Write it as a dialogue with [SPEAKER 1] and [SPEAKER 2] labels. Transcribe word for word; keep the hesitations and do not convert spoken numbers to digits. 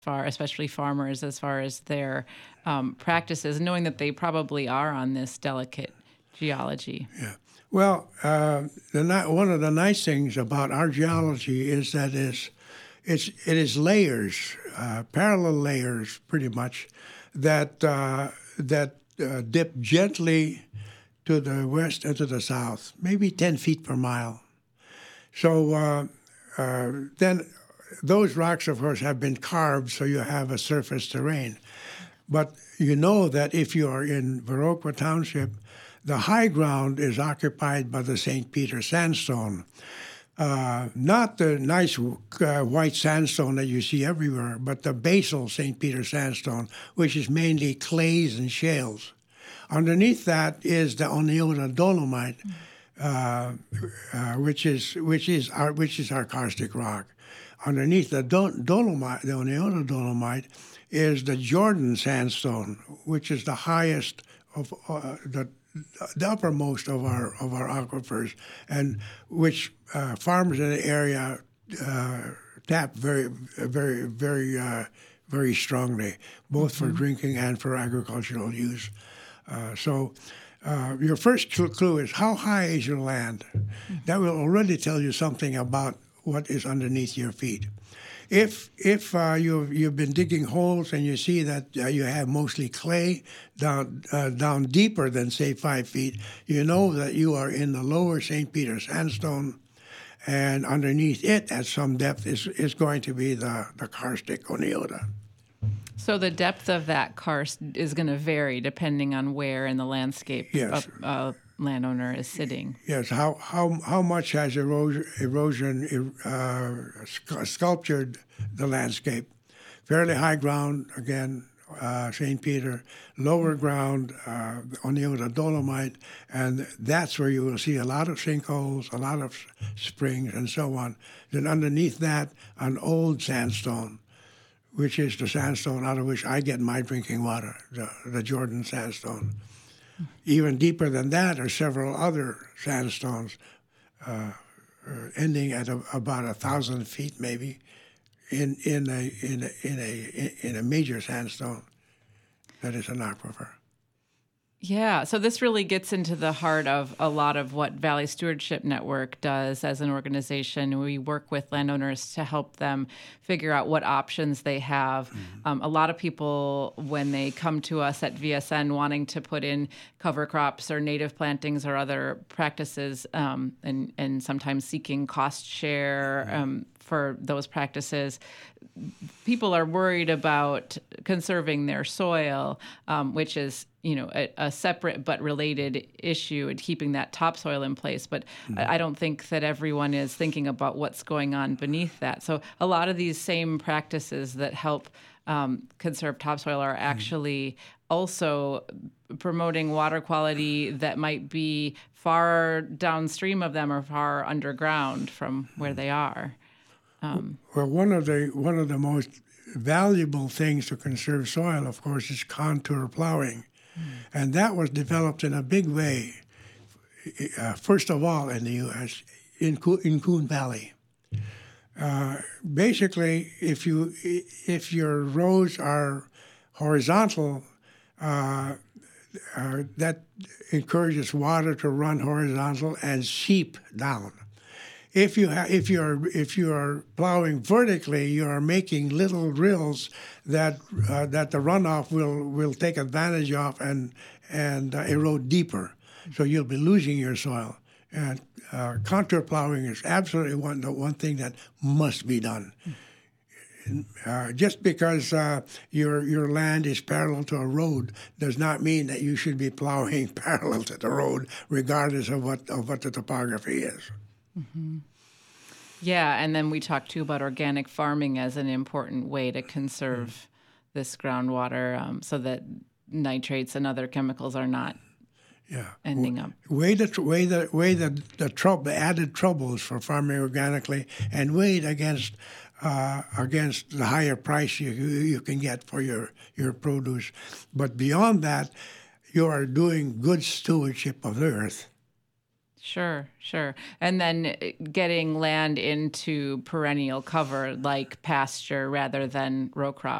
[SPEAKER 1] far, especially farmers, as far as their um, practices, knowing that they probably are on this delicate geology?
[SPEAKER 2] Yeah. Well, uh, the ni- one of the nice things about our geology is that it's, it's, it is layers, uh, parallel layers, pretty much, that uh, that uh, dip gently to the west and to the south, maybe ten feet per mile. So uh, uh, then those rocks, of course, have been carved so you have a surface terrain. But you know that if you are in Viroqua Township, the high ground is occupied by the Saint Peter sandstone. Uh, not the nice uh, white sandstone that you see everywhere, but the basal Saint Peter sandstone, which is mainly clays and shales. Underneath that is the Oneota dolomite, uh, uh, which is which is our which is our karstic rock. Underneath the do- dolomite, the Oneota dolomite, is the Jordan sandstone, which is the highest of uh, the the uppermost of our of our aquifers, and which uh, farmers in the area uh, tap very, very, very, uh, very strongly, both mm-hmm. for drinking and for agricultural use. Uh, so, uh, your first clue is how high is your land? Mm-hmm. That will already tell you something about what is underneath your feet. If if uh, you've you've been digging holes and you see that uh, you have mostly clay down uh, down deeper than say five feet, you know that you are in the lower Saint Peter sandstone, and underneath it at some depth is is going to be the the karstic Oneota.
[SPEAKER 1] So the depth of that karst is going to vary depending on where in the landscape
[SPEAKER 2] yes.
[SPEAKER 1] a, a landowner is sitting.
[SPEAKER 2] Yes. How how how much has erosion, erosion uh, sculptured the landscape? Fairly high ground, again, uh, Saint Peter. Lower ground, uh, Oneota dolomite, and that's where you will see a lot of sinkholes, a lot of springs, and so on. Then underneath that, an old sandstone, which is the sandstone out of which I get my drinking water, the, the Jordan sandstone. Even deeper than that are several other sandstones, uh, ending at a, about a thousand feet, maybe, in in a in a in a in a major sandstone that is an aquifer.
[SPEAKER 1] Yeah, so this really gets into the heart of a lot of what Valley Stewardship Network does as an organization. We work with landowners to help them figure out what options they have. Mm-hmm. Um, a lot of people, when they come to us at V S N wanting to put in cover crops or native plantings or other practices, um, and, and sometimes seeking cost share um, for those practices, people are worried about conserving their soil, um, which is you know, a, a separate but related issue, and keeping that topsoil in place. But mm-hmm. I don't think that everyone is thinking about what's going on beneath that. So a lot of these same practices that help um, conserve topsoil are actually mm-hmm. also promoting water quality that might be far downstream of them or far underground from where they are. Um,
[SPEAKER 2] well, one of the one of the most valuable things to conserve soil, of course, is contour plowing. And that was developed in a big way, uh, first of all in the U S, in, Co- in Coon Valley. Uh, basically, if you if your rows are horizontal, uh, uh, that encourages water to run horizontal and seep down. If you ha- if you are if you are plowing vertically, you are making little rills that uh, that the runoff will, will take advantage of and and uh, erode deeper. So you'll be losing your soil. And uh, contour plowing is absolutely one the one thing that must be done. Uh, just because uh, your your land is parallel to a road does not mean that you should be plowing parallel to the road, regardless of what of what the topography is.
[SPEAKER 1] Mm-hmm. Yeah, and then we talked too about organic farming as an important way to conserve mm. this groundwater, um, so that nitrates and other chemicals are not
[SPEAKER 2] yeah.
[SPEAKER 1] ending up.
[SPEAKER 2] Weigh the weigh the weigh the the, trouble, the added troubles for farming organically, and weigh it against uh, against the higher price you you can get for your your produce. But beyond that, you are doing good stewardship of the earth.
[SPEAKER 1] Sure, sure. And then uh, getting land into perennial cover like pasture rather than row crop.